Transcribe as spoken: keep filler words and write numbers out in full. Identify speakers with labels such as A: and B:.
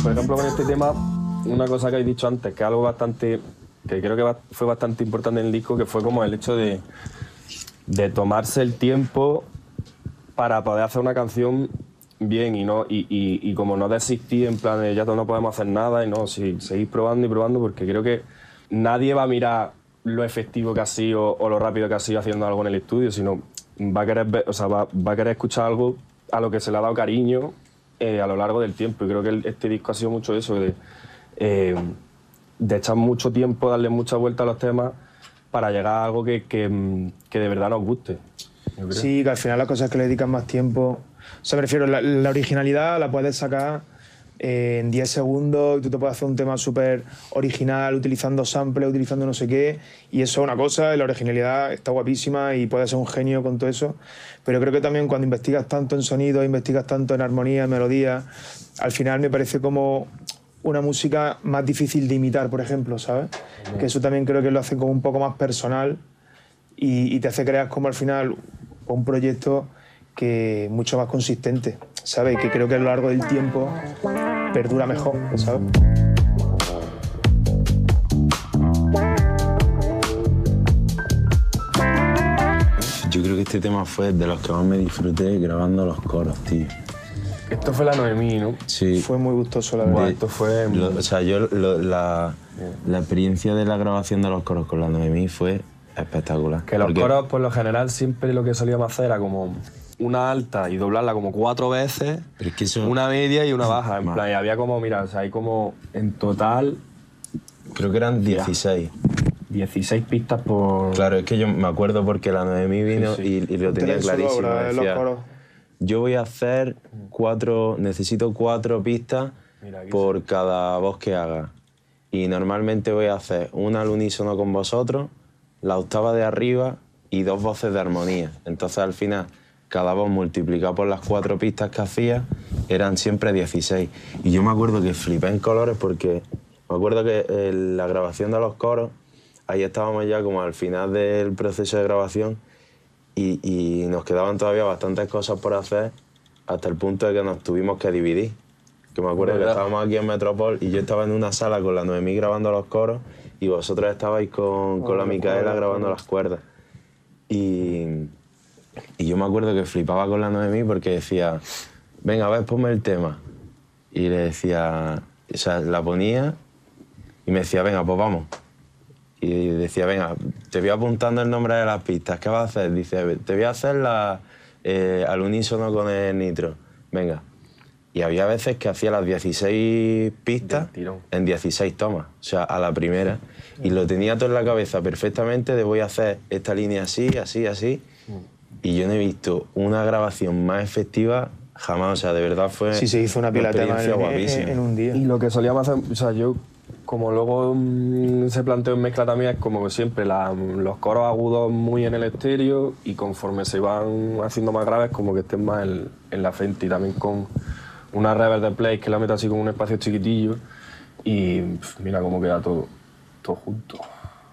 A: por ejemplo, con este tema, una cosa que habéis dicho antes, que es algo bastante, que creo que fue bastante importante en el disco, que fue como el hecho de, de tomarse el tiempo para poder hacer una canción bien y no y, y, y como no desistir en plan de ya no podemos hacer nada y no, sí, seguir probando y probando, porque creo que nadie va a mirar lo efectivo que ha sido o lo rápido que ha sido haciendo algo en el estudio, sino va a querer ver, o sea, va, va a querer escuchar algo a lo que se le ha dado cariño eh, a lo largo del tiempo. Y creo que el, este disco ha sido mucho eso, de, eh, de echar mucho tiempo, darle mucha vuelta a los temas para llegar a algo que, que, que de verdad nos guste.
B: Sí, que al final las cosas que le dedican más tiempo... O sea, me refiero, la, la originalidad la puedes sacar eh, en diez segundos y tú te puedes hacer un tema súper original utilizando samples, utilizando no sé qué, y eso es una cosa, y la originalidad está guapísima y puedes ser un genio con todo eso, pero creo que también cuando investigas tanto en sonido, investigas tanto en armonía, en melodía, al final me parece como una música más difícil de imitar, por ejemplo, ¿sabes? Uh-huh. Que eso también creo que lo hace como un poco más personal y, y te hace crear como al final un proyecto que es mucho más consistente, ¿sabes? Que creo que a lo largo del tiempo perdura mejor, ¿sabes?
C: Yo creo que este tema fue de los que más me disfruté grabando los coros, tío.
A: Esto fue la Noemí, ¿no?
C: Sí.
B: Fue muy gustoso, la verdad.
C: De,
A: esto fue...
C: Lo, o sea, yo lo, la, la experiencia de la grabación de los coros con la Noemí fue espectacular.
A: Que los
C: porque...
A: coros, por lo general, siempre lo que solíamos hacer era como una alta y doblarla como cuatro veces,
C: Pero es que eso...
A: una media y una baja. En plan, y había como, mira, o sea, hay como en total...
C: Creo que eran dieciséis.
A: dieciséis pistas por...
C: Claro, es que yo me acuerdo porque la Noemí vino sí, sí. Y, y lo tenía clarísimo.
B: Obra,
C: decía,
B: los coros.
C: Yo voy a hacer cuatro, necesito cuatro pistas por sí. cada voz que haga. Y normalmente voy a hacer una al unísono con vosotros, la octava de arriba y dos voces de armonía. Entonces al final, cada voz multiplicado por las cuatro pistas que hacía, eran siempre dieciséis. Y yo me acuerdo que flipé en colores porque me acuerdo que en la grabación de los coros, ahí estábamos ya como al final del proceso de grabación y, y nos quedaban todavía bastantes cosas por hacer hasta el punto de que nos tuvimos que dividir. Que me acuerdo que estábamos aquí en Metropol y yo estaba en una sala con la Noemí grabando los coros y vosotros estabais con, con la Micaela grabando las cuerdas. Y, y yo me acuerdo que flipaba con la Noemí porque decía, venga, a ver, ponme el tema. Y le decía, o sea, la ponía y me decía, venga, pues vamos. Y decía, venga, te voy apuntando el nombre de las pistas, ¿qué vas a hacer? Dice, te voy a hacer la, eh, al unísono con el nitro, venga. Y había veces que hacía las dieciséis pistas en dieciséis tomas, o sea, a la primera. Y lo tenía todo en la cabeza perfectamente de voy a hacer esta línea así, así, así. Y yo no he visto una grabación más efectiva jamás, o sea, de verdad fue
B: sí, se hizo una pila de temas en,
C: en,
B: en un día.
A: Y lo que solíamos hacer, o sea, yo, como luego mmm, se planteó en mezcla también, es como que siempre la, los coros agudos muy en el estéreo y conforme se van haciendo más graves, como que estén más en, en la frente y también con una reverb de play que la meto así como un espacio chiquitillo y pff, mira cómo queda todo, todo junto.